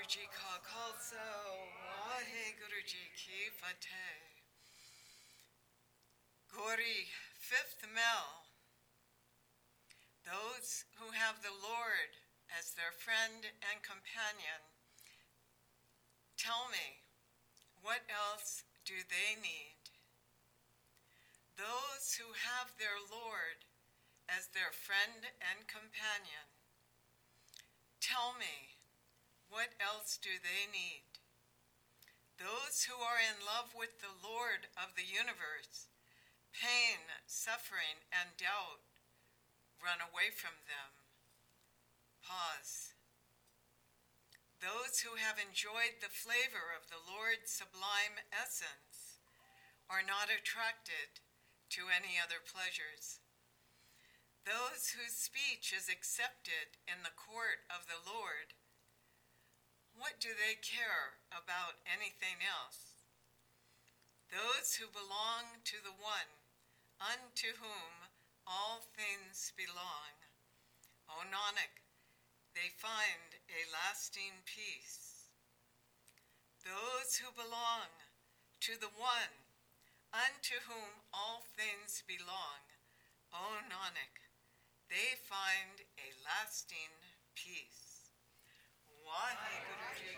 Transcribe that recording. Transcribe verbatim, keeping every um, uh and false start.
Ji Ka Khalsa, Waheguru Ji Ki Fateh. Gauri, fifth Mel. Those who have the Lord as their friend and companion, tell me, what else do they need? Those who have their Lord as their friend and companion, tell me, what else do they need? Those who are in love with the Lord of the universe, pain, suffering, and doubt run away from them. Pause. Those who have enjoyed the flavor of the Lord's sublime essence are not attracted to any other pleasures. Those whose speech is accepted in the court of the Lord, what do they care about anything else? Those who belong to the One, unto whom all things belong, O Nanak, they find a lasting peace. Those who belong to the One, unto whom all things belong, O Nanak, they find a lasting peace. Waheguru Ji